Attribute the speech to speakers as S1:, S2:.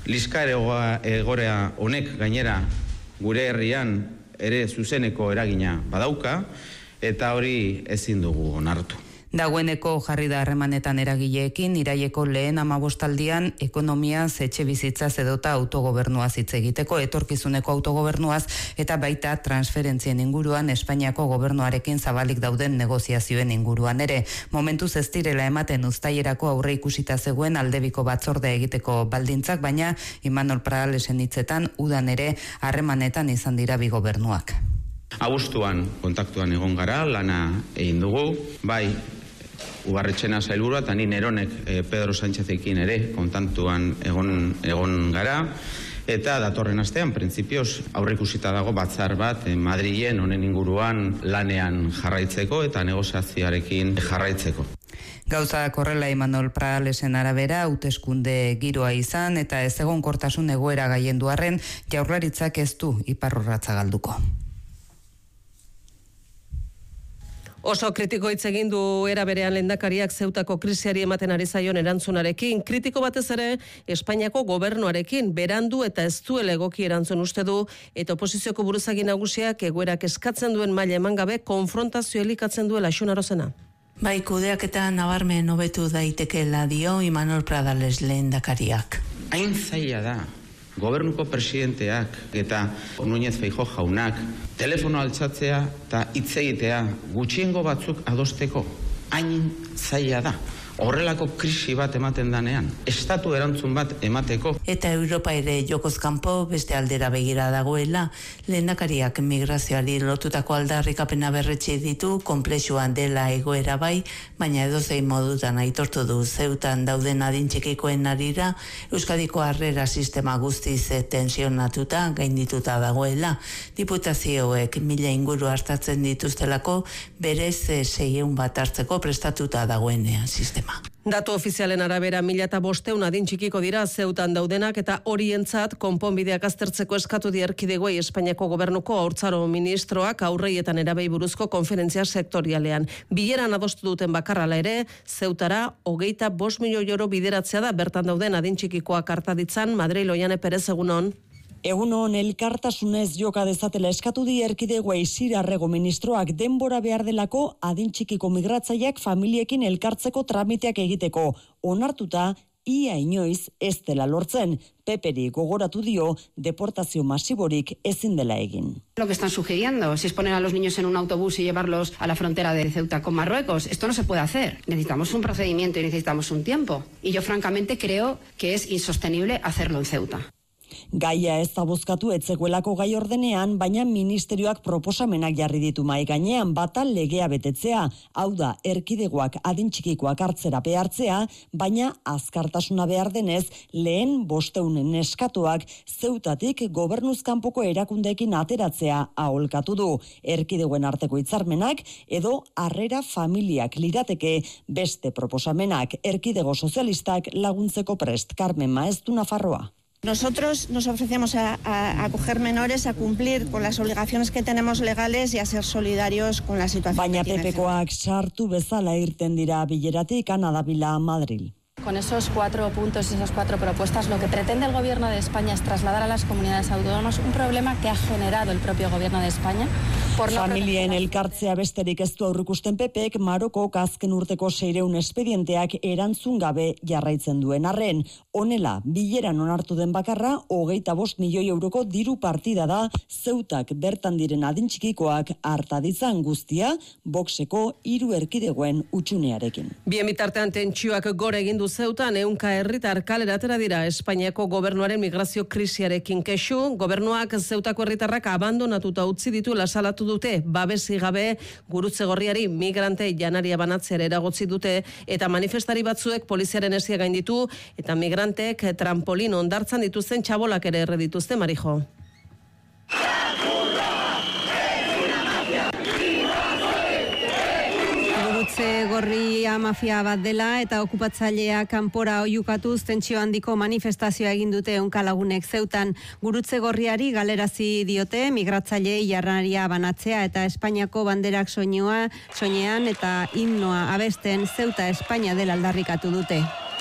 S1: Liska egoera honek gainera gure herrian ere zuzeneko eragina badauka, eta hori ezin dugu onartu.
S2: Dagoeneko jarri da harremanetan eragileekin, iraileko lehen 15aldian ekonomiaz, etxebizitzaz edota autogobernuaz hitz egiteko, etorkizuneko autogobernuaz eta baita transferentzien inguruan Espainiako gobernuarekin zabalik dauden negoziazioen inguruan ere. Momentuz ez direla ematen uztailerako aurre ikusita zegoen aldebiko batzordea egiteko baldintzak, baina Imanol Pradalesen hitzetan udan ere harremanetan izan dira bi gobernuak.
S1: Abuztuan kontaktuan egon gara, lana egin dugu, bai Ugarretxena sailburua eta ni neronek Pedro Sánchezekin ere kontaktuan egon gara, eta datorren astean printzipioz aurreikusita dago batzar bat Madrilen honen inguruan lanean jarraitzeko eta negoziazioarekin jarraitzeko.
S2: Gauzak horrela Imanol Pradalesen arabera, hauteskunde giroa izan eta ez egonkortasun egoera gailendu arren, Jaurlaritzak ez du iparrorratza galduko.
S3: Oso kritiko hitz egin du era berean lehendakariak Zeutako krisiari ematen ari zaion erantzunarekin. Kritiko batez ere Espainiako gobernuarekin berandu eta ez duela egoki erantzun uste du, eta oposizioko buruzagi nagusiak egoerak eskatzen duen maila eman gabe konfrontazio elikatzen duela. Xun Arozena.
S4: Bai, kudeaketa nabarmen hobetu daitekeela dio Imanol Pradales lehendakariak.
S1: Hain zaila da gobernuko presidenteak eta Núñez Feijóo jaunak telefono altxatzea eta hitz egitea gutxiengo batzuk adosteko. Hain zaila da. Horrelako krisi bat ematen danean, estatu erantzun bat emateko.
S4: Eta Europa ere jokoz kanpo beste aldera begira dagoela, lehendakariak migrazioari lotutako aldarrikapena berretsi ditu, konplexuan dela egoera bai, baina edozein modutan aitortu du Zeutan dauden adintxikikoen arira, Euskadiko harrera sistema guztiz tensionatuta, gaindituta dagoela, diputazioek 1000 inguru hartatzen dituztelako, berez 600 bat hartzeko prestatuta dagoenean sistema.
S3: Datu ofizialen arabera 1500 adin txikiko dira Zeutan daudenak, eta horientzat konponbideak aztertzeko eskatu die erkidegoei Espainiako gobernuko haurtzaro ministroak aurrei eta nerabei buruzko konferentzia sektorialean. Bileran adostu duten bakarrala ere, Zeutara 25 milioi euro bideratzea da bertan dauden adin txikikoak harta ditzan. Madril Oiane Perez, egunon.
S5: Egunon, elkartasunez joka dezatela eskatu di erkidegoei Sirarrego ministroak, denbora behar delako adin txikiko migratzaileak familiekin elkartzeko tramiteak egiteko. Onartuta, ia inoiz ez dela lortzen. Peperi gogoratu dio deportazio masiborik ezin dela egin.
S6: Lo que están sugiriendo, si es poner a los niños en un autobús y llevarlos a la frontera de Ceuta con Marruecos, esto no se puede hacer. Necesitamos un procedimiento y necesitamos un tiempo. Y yo francamente creo que es insostenible hacerlo en Ceuta.
S5: Gaia ez da bozkatu etzegoelako gai ordenean, baina ministerioak proposamenak jarri ditu mahai gainean, bata legea betetzea, hau da erkidegoak adin txikikoak hartzera behartzea, baina azkartasuna behar denez lehen 500 neskatoak Zeutatik gobernuzkanpoko erakundeekin ateratzea aholkatu du. Erkidegoen arteko hitzarmenak edo harrera familiak lirateke beste proposamenak. Erkidego sozialistak laguntzeko prest. Carmen Maeztu, Nafarroa.
S7: Nosotros nos ofrecemos a acoger menores, a cumplir con las obligaciones que tenemos legales y a ser solidarios con la situación.
S5: Baina PPkoak sartu bezala irten dira bileratik, Ana Davila, Madril.
S8: Con esos 4 puntos y esas 4 propuestas, lo que pretende el Gobierno de España es trasladar a las comunidades autónomas un problema que ha generado el propio Gobierno de España.
S5: Familien elkartzea besterik ez du aurrikusten PPek, Marokok azken urteko 600 espedienteak erantzun gabe jarraitzen duen arren. Honela, bileran onartu den bakarra, 25 milioi euroko diru partida da, Zeutak bertan diren adin txikikoak harta ditzan guztia, Voxeko 3 erkidegoen utxunearekin.
S3: Bien bitartean tentsioak gora egin du Zeutan, 100 herritar kalera atera dira Espainiako gobernuaren migrazio krisiarekin kexu. Gobernuak Zeutako herritarrak abandonatuta utzi dituela salatu dute, babesi gabe gurutze gorriari migrante janaria banatzera eragotzi dute, eta manifestari batzuek poliziaren esia gainditu, eta migrantek trampolin ondartzan dituzten txabolak ere erre dituzte, Marijo.
S9: Gorria mafia bat dela eta okupatzailea kanpora oiukatuz tentsio handiko manifestazioa egin dute ehunka lagunek Zeutan. Gurutze gorriari galerazi diote migratzaileei jarraria banatzea eta Espainiako banderak soinean eta himnoa abesten Zeuta Espainia dela aldarrikatu dute.